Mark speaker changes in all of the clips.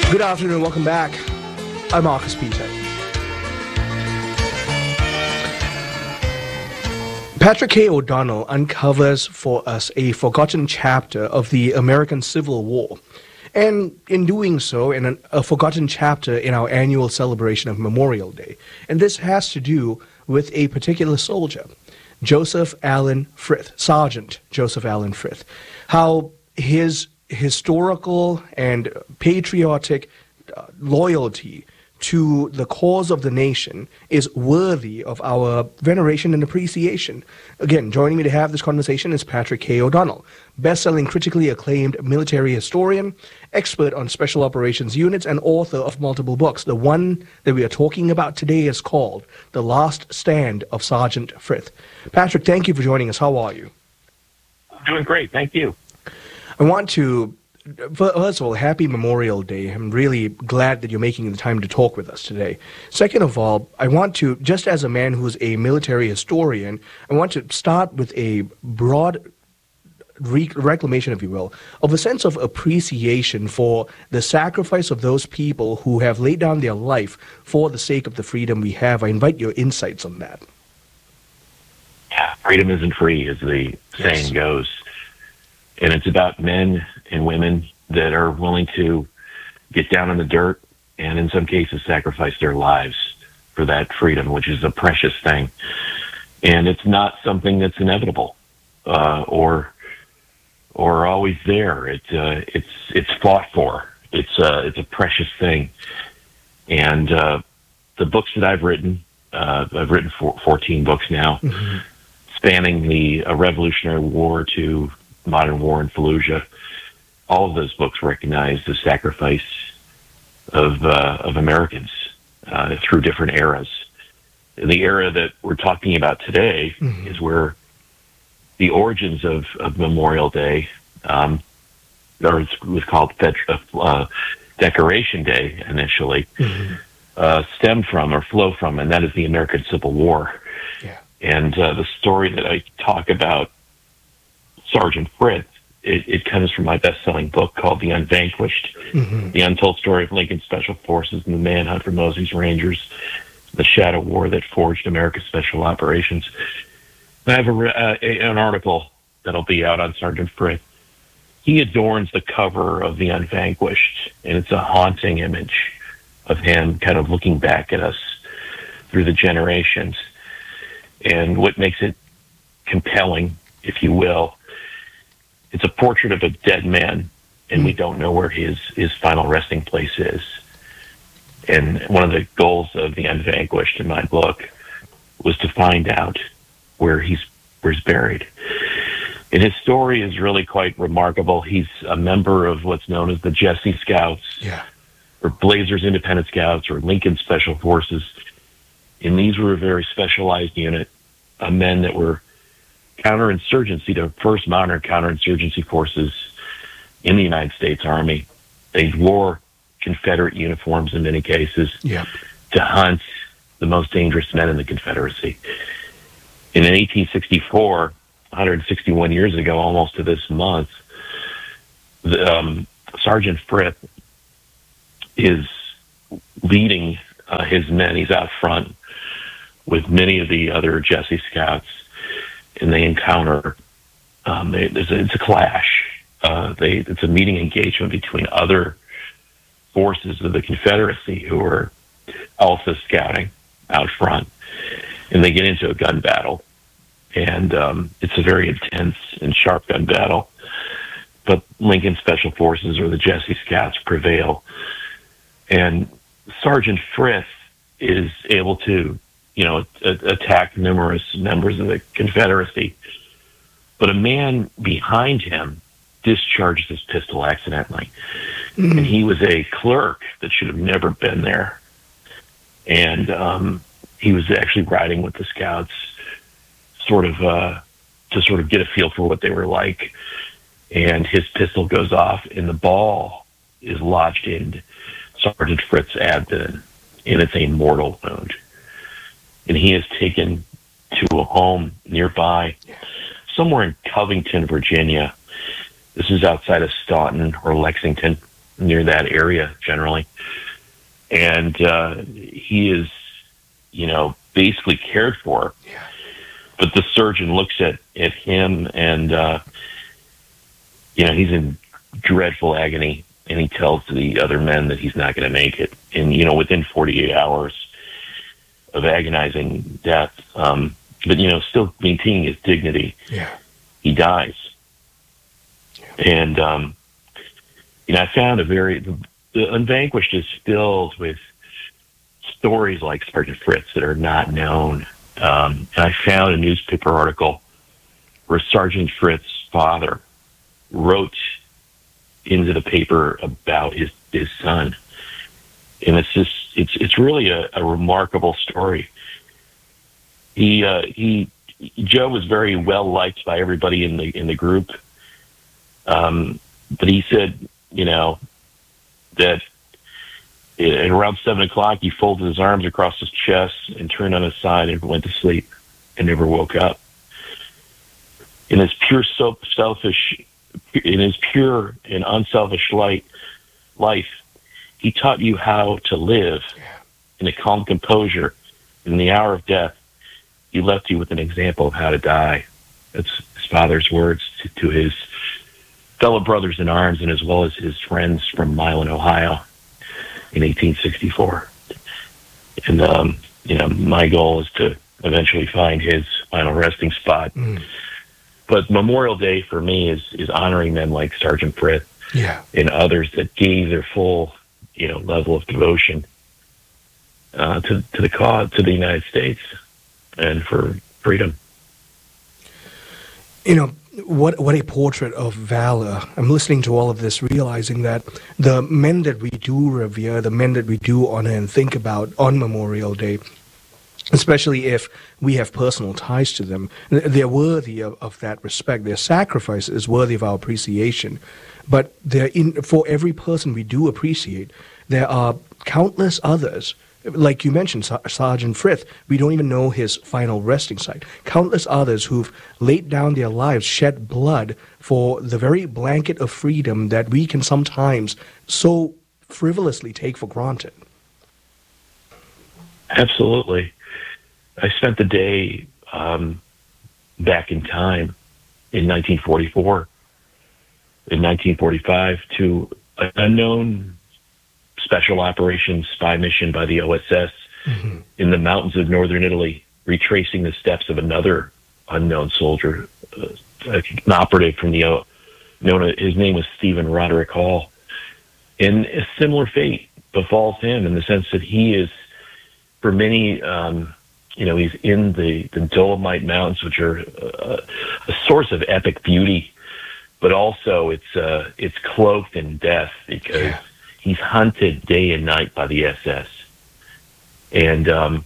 Speaker 1: Good afternoon, welcome back. I'm Marcus Peter. Patrick K. O'Donnell uncovers for us a forgotten chapter of the American Civil War. And in doing so, in a forgotten chapter in our annual celebration of Memorial Day. And this has to do with a particular soldier, Joseph Allen Frith, Sergeant Joseph Allen Frith. How his historical and patriotic loyalty to the cause of the nation is worthy of our veneration and appreciation. Again, joining me to have this conversation is Patrick K. O'Donnell, best-selling, critically acclaimed military historian, expert on special operations units, and author of multiple books. The one that we are talking about today is called The Last Stand of Sergeant Frith. Patrick, thank you for joining us. How are you?
Speaker 2: I'm doing great. Thank you.
Speaker 1: I want to, first of all, happy Memorial Day. I'm really glad that you're making the time to talk with us today. Second of all, I want to, just as a man who's a military historian, I want to start with a broad reclamation, if you will, of a sense of appreciation for the sacrifice of those people who have laid down their life for the sake of the freedom we have. I invite your insights on that.
Speaker 2: Yeah, freedom isn't free, as the saying goes. And it's about men and women that are willing to get down in the dirt and in some cases sacrifice their lives for that freedom, which is a precious thing. And it's not something that's inevitable or always there. It's fought for. It's a precious thing. And the books that I've written 14 books now, spanning the Revolutionary War to modern war in Fallujah. All of those books recognize the sacrifice of Americans through different eras. The era that we're talking about today is where the origins of Memorial Day, or it was called Decoration Day initially, stem from or flow from, and that is the American Civil War.
Speaker 1: Yeah. And
Speaker 2: the story that I talk about, Sergeant Frith, it comes from my best-selling book called The Unvanquished, The Untold Story of Lincoln Special Forces and the Manhunt for Mosby's Rangers, the Shadow War that forged America's Special Operations. I have an article that'll be out on Sergeant Frith. He adorns the cover of The Unvanquished, and it's a haunting image of him kind of looking back at us through the generations. And what makes it compelling, if you will, it's a portrait of a dead man, and we don't know where his final resting place is. And one of the goals of The Unvanquished in my book was to find out where he's buried. And his story is really quite remarkable. He's a member of what's known as the Jesse Scouts, or Blazers Independent Scouts, or Lincoln Special Forces. And these were a very specialized unit of men that were counterinsurgency, the first modern counterinsurgency forces in the United States Army. They wore Confederate uniforms in many cases to hunt the most dangerous men in the Confederacy. And in 1864, 161 years ago, almost to this month, Sergeant Frith is leading his men. He's out front with many of the other Jesse Scouts, and they encounter, it's a clash. It's a meeting engagement between other forces of the Confederacy who are also scouting out front, and they get into a gun battle. And it's a very intense and sharp gun battle. But Lincoln Special Forces, or the Jesse Scouts, prevail. And Sergeant Frith is able to attack numerous members of the Confederacy. But a man behind him discharges his pistol accidentally. And he was a clerk that should have never been there. And he was actually riding with the Scouts to get a feel for what they were like. And his pistol goes off, and the ball is lodged in Sergeant Frith's abdomen, and it's a mortal wound. And he is taken to a home nearby, somewhere in Covington, Virginia. This is outside of Staunton or Lexington. near that area generally. And he is, basically cared for.
Speaker 1: Yeah.
Speaker 2: But the surgeon looks at him and, he's in dreadful agony. And he tells the other men that he's not going to make it. And, within 48 hours of agonizing death, but, still maintaining his dignity, he dies. Yeah. And, I found the Unvanquished is filled with stories like Sergeant Fritz that are not known. And I found a newspaper article where Sergeant Fritz's father wrote into the paper about his son. And it's really a remarkable story. Joe was very well liked by everybody in the group. But he said, that at around 7:00, he folded his arms across his chest and turned on his side and went to sleep and never woke up. In his pure and unselfish life, he taught you how to live in a calm composure. In the hour of death, he left you with an example of how to die. That's his father's words to his fellow brothers in arms, and as well as his friends from Milan, Ohio, in 1864. And my goal is to eventually find his final resting spot. But Memorial Day for me is honoring men like Sergeant Fritz and others that gave their full, level of devotion to the cause, to the United States, and for freedom.
Speaker 1: What a portrait of valor. I'm listening to all of this, realizing that the men that we do revere, the men that we do honor and think about on Memorial Day, especially if we have personal ties to them, they're worthy of that respect. Their sacrifice is worthy of our appreciation. But for every person we do appreciate, there are countless others. Like you mentioned, Sergeant Fritz, we don't even know his final resting site. Countless others who've laid down their lives, shed blood for the very blanket of freedom that we can sometimes so frivolously take for granted.
Speaker 2: Absolutely. I spent the day back in time in 1944, in 1945, to an unknown special operations spy mission by the OSS in the mountains of northern Italy, retracing the steps of another unknown soldier, an operative from his name was Stephen Roderick Hall. And a similar fate befalls him in the sense that he is, for many, he's in the Dolomite Mountains, which are a source of epic beauty, but also it's cloaked in death because he's hunted day and night by the SS. And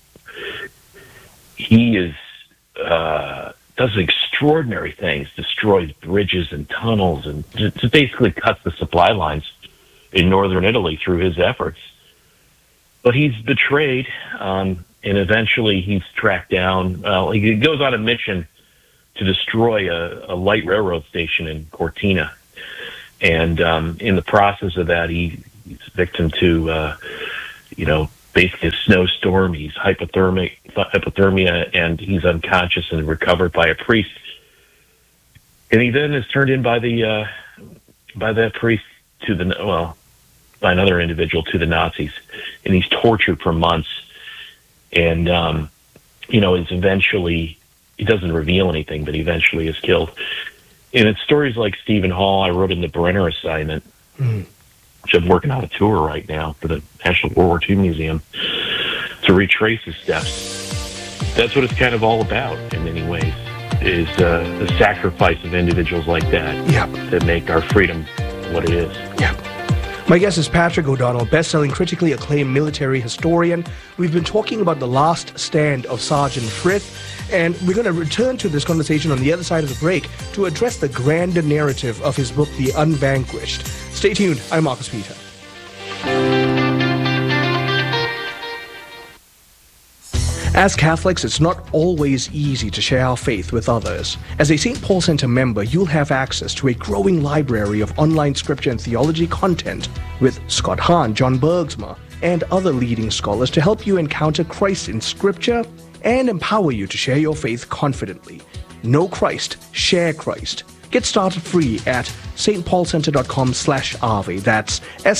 Speaker 2: he does extraordinary things, destroys bridges and tunnels, and just basically cuts the supply lines in northern Italy through his efforts. But he's betrayed, and eventually he's tracked down. He goes on a mission to destroy a light railroad station in Cortina. And in the process of that, he's victim to, basically a snowstorm. He's hypothermia, and he's unconscious and recovered by a priest. And he then is turned in by that priest by another individual to the Nazis, and he's tortured for months. And is eventually, he doesn't reveal anything, but eventually is killed. And it's stories like Stephen Hall I wrote in the Brenner Assignment, which I'm working on a tour right now for the National World War II Museum, to retrace his steps. That's what it's kind of all about in many ways, is the sacrifice of individuals like that that make our freedom what it is.
Speaker 1: My guest is Patrick O'Donnell, best-selling, critically acclaimed military historian. We've been talking about the last stand of Sergeant Fritz, and we're going to return to this conversation on the other side of the break to address the grander narrative of his book, The Unvanquished. Stay tuned. I'm Marcus Peter. As Catholics, it's not always easy to share our faith with others. As a St. Paul Center member, you'll have access to a growing library of online scripture and theology content with Scott Hahn, John Bergsma, and other leading scholars to help you encounter Christ in scripture and empower you to share your faith confidently. Know Christ, share Christ. Get started free at stpaulcenter.com/ave. That's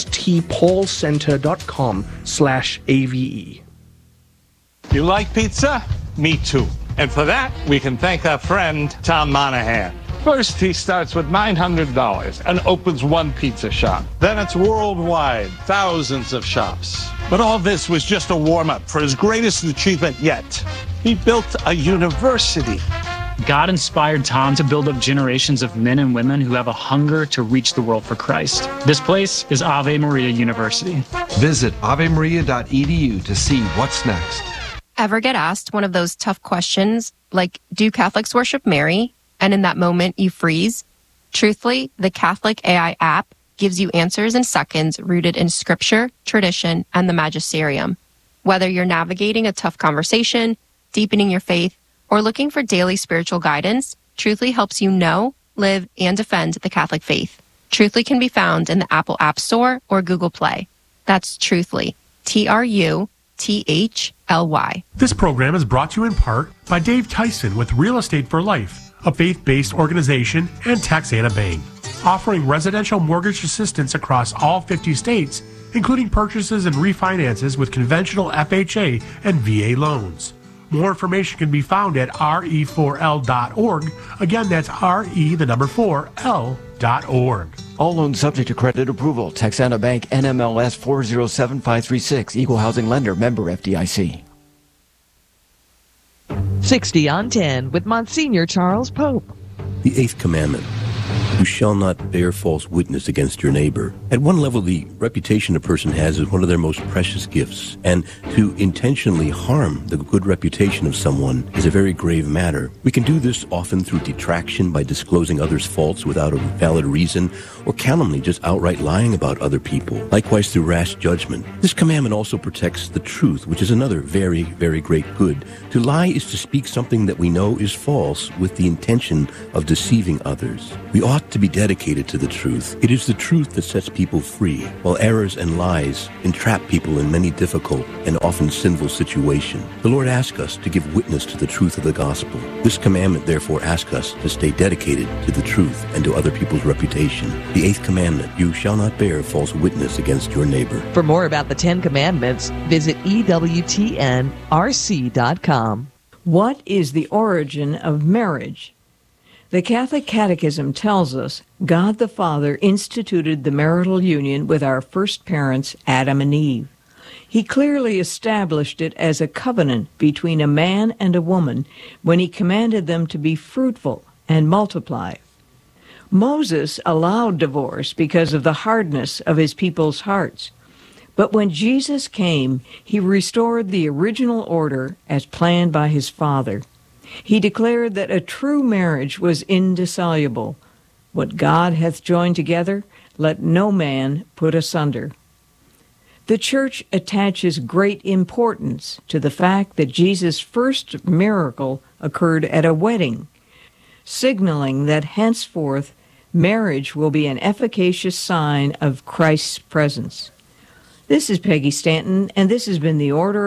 Speaker 1: stpaulcenter.com/ave.
Speaker 3: You like pizza? Me too. And for that, we can thank our friend Tom Monahan. First, he starts with $900 and opens one pizza shop. Then it's worldwide, thousands of shops. But all this was just a warm-up for his greatest achievement yet. He built a university.
Speaker 4: God inspired Tom to build up generations of men and women who have a hunger to reach the world for Christ. This place is Ave Maria University.
Speaker 5: Visit avemaria.edu to see what's next.
Speaker 6: Ever get asked one of those tough questions, like, do Catholics worship Mary? And in that moment, you freeze? Truthfully, the Catholic AI app gives you answers in seconds rooted in scripture, tradition, and the magisterium. Whether you're navigating a tough conversation, deepening your faith, or looking for daily spiritual guidance, Truthfully helps you know, live, and defend the Catholic faith. Truthfully can be found in the Apple App Store or Google Play. That's Truthfully, TRUTHLY.
Speaker 7: This program is brought to you in part by Dave Tyson with Real Estate for Life, a faith-based organization, and Texana Bank, offering residential mortgage assistance across all 50 states, including purchases and refinances with conventional FHA and VA loans. More information can be found at re4l.org. Again, that's re4l.org.
Speaker 8: All loans subject to credit approval. Texana Bank, NMLS 407536. Equal housing lender. Member FDIC.
Speaker 9: 60 on 10 with Monsignor Charles Pope.
Speaker 10: The eighth commandment. You shall not bear false witness against your neighbor. At one level, the reputation a person has is one of their most precious gifts, and to intentionally harm the good reputation of someone is a very grave matter. We can do this often through detraction by disclosing others' faults without a valid reason, or calumny, just outright lying about other people. Likewise, through rash judgment. This commandment also protects the truth, which is another very, very great good. To lie is to speak something that we know is false with the intention of deceiving others. We ought to be dedicated to the truth. It is the truth that sets people free, while errors and lies entrap people in many difficult and often sinful situations. The Lord asks us to give witness to the truth of the gospel. This commandment therefore asks us to stay dedicated to the truth and to other people's reputation. The eighth commandment, you shall not bear false witness against your neighbor.
Speaker 9: For more about the 10 Commandments, visit EWTNRC.com.
Speaker 11: What is the origin of marriage? The Catholic Catechism tells us God the Father instituted the marital union with our first parents, Adam and Eve. He clearly established it as a covenant between a man and a woman when he commanded them to be fruitful and multiply. Moses allowed divorce because of the hardness of his people's hearts. But when Jesus came, he restored the original order as planned by his Father. He declared that a true marriage was indissoluble. What God hath joined together, let no man put asunder. The Church attaches great importance to the fact that Jesus' first miracle occurred at a wedding, signaling that henceforth marriage will be an efficacious sign of Christ's presence. This is Peggy Stanton, and this has been the Order